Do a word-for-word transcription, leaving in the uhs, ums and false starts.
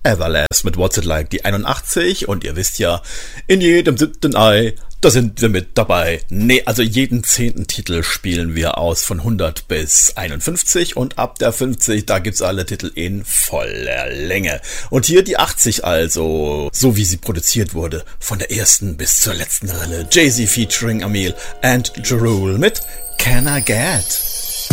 Everlast mit What's It Like, die einundachtzig. Und ihr wisst ja, in jedem siebten Ei, da sind wir mit dabei. Nee, also jeden zehnten Titel spielen wir aus von hundert bis einundfünfzig. Und ab der fünfzig, da gibt's alle Titel in voller Länge. Und hier die achtzig also, so wie sie produziert wurde, von der ersten bis zur letzten Rille. Jay-Z featuring Amil and Jerul mit Can I Get?